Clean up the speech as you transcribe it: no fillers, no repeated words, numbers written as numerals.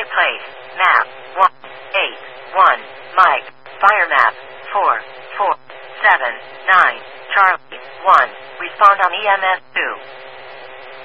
Target place. Map. 181. Mike. Fire map. 4479. Charlie. 1. Respond on EMS 2.